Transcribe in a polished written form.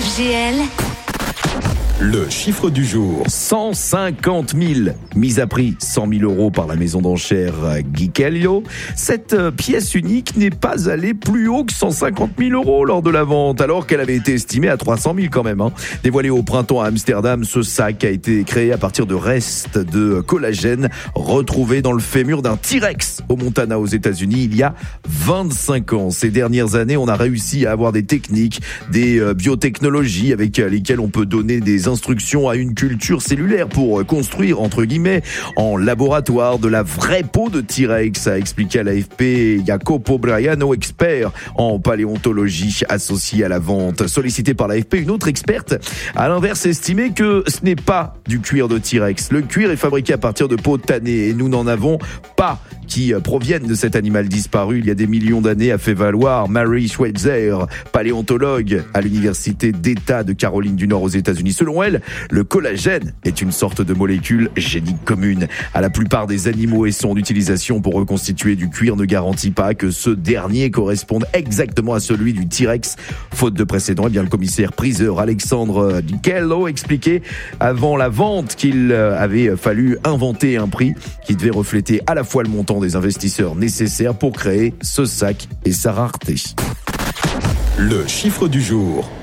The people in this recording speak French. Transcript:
RGL. Le chiffre du jour, 150 000, mise à prix 100 000 euros par la maison d'enchères Guicalio. Cette pièce unique n'est pas allée plus haut que 150 000 euros lors de la vente, alors qu'elle avait été estimée à 300 000 quand même. Dévoilé au printemps à Amsterdam, ce sac a été créé à partir de restes de collagène retrouvés dans le fémur d'un T-Rex au Montana aux États-Unis il y a 25 ans. Ces dernières années, on a réussi à avoir des techniques, des biotechnologies avec lesquelles on peut donner des instructions à une culture cellulaire pour construire, entre guillemets, en laboratoire de la vraie peau de T-Rex, a expliqué à l'AFP Jacopo Braiano, expert en paléontologie associé à la vente. Sollicité par l'AFP, une autre experte, à l'inverse, estimait que ce n'est pas du cuir de T-Rex. Le cuir est fabriqué à partir de peau tannée et nous n'en avons pas qui proviennent de cet animal disparu il y a des millions d'années, a fait valoir Mary Schweitzer, paléontologue à l'université d'État de Caroline du Nord aux États-Unis. Selon elle, le collagène est une sorte de molécule génique commune à la plupart des animaux et son utilisation pour reconstituer du cuir ne garantit pas que ce dernier corresponde exactement à celui du T-Rex. Faute de précédent, le commissaire-priseur Alexandre Guicalio expliquait avant la vente qu'il avait fallu inventer un prix qui devait refléter à la fois le montant des investisseurs nécessaires pour créer ce sac et sa rareté. Le chiffre du jour.